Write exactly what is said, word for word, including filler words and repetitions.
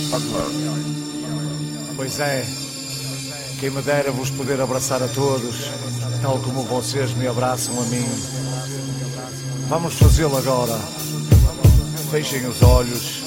Pois é, quem me dera vos poder abraçar a todos, tal como vocês me abraçam a mim. Vamos fazê-lo agora. Fechem os olhos